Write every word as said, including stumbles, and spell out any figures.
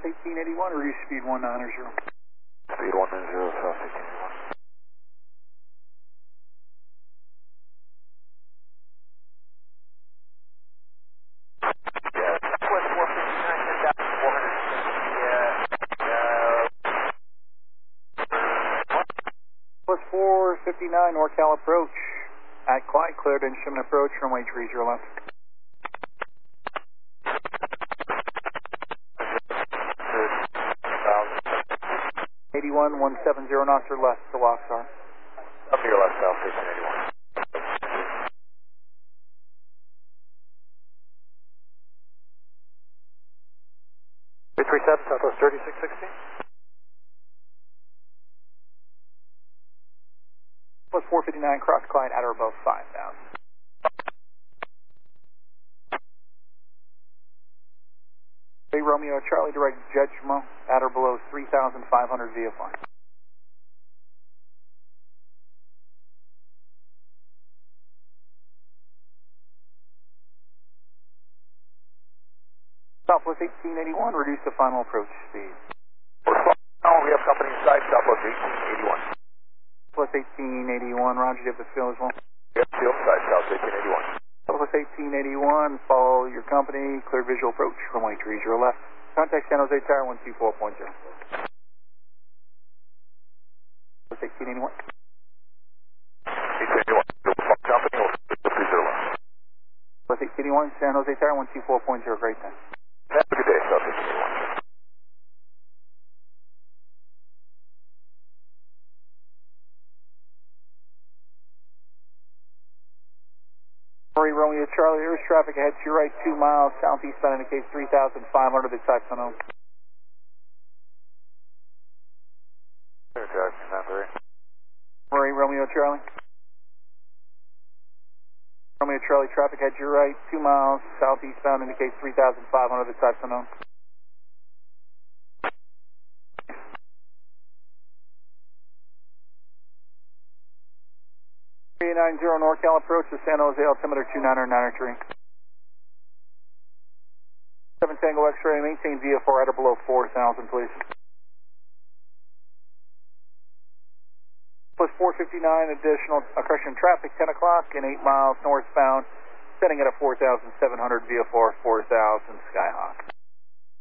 South eighteen eighty-one, reduce speed one nine zero. Speed one nine zero, South eighteen eighty-one. four fifty-nine NorCal approach at Clyde, cleared instrument approach, runway three zero left. eighty-one, one seven zero knots or less, the locks are. Up to your left, South eighteen eighty-one. three three seven, Southwest thirty-six sixteen. Plus four fifty-nine, cross Clyde at or above five thousand. Hey, Romeo, Charlie, direct Judgment at or below three thousand five hundred V F I. Southwest eighteen eighty-one, reduce the final approach speed. Oh, we have company inside, Southwest eighteen eighty-one. Plus eighteen eighty-one, Roger, do you have the field as well? Yep, field side, South eighteen eighty-one. Southwest eighteen eighty-one, follow your company, clear visual approach, runway three zero left. Contact San Jose Tower one two four point zero. Southwest eighteen eighty-one. eighteen eighty-one, company, three zero left. Southwest eighteen eighty-one, San Jose Tower one two four point zero, great time. Have a good day, South eighteen eighty-one. Murray, Romeo, Charlie, there's traffic ahead to your right, two miles, southeast bound indicates three thousand five hundred, the type's unknown. Murray, Romeo, Charlie. Romeo, Charlie, traffic ahead to your right, two miles, southeast bound indicates three thousand five hundred, the type's unknown. three nine zero NorCal approach to San Jose, altimeter two nine nine three. seven Tango X-ray, maintain V F R at or below four thousand, please. Plus four fifty-nine, additional accretion traffic, ten o'clock and eight miles northbound, setting at a four thousand seven hundred V F R, four thousand Skyhawk.